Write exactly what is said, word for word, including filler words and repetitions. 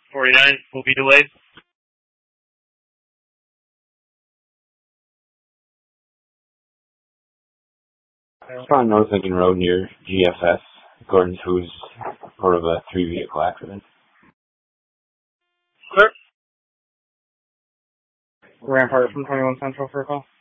forty-nine will be delayed. It's on North Lincoln Road near G F S, according to who's part of a three-vehicle accident. Clear. Rampart from twenty-one Central for a call.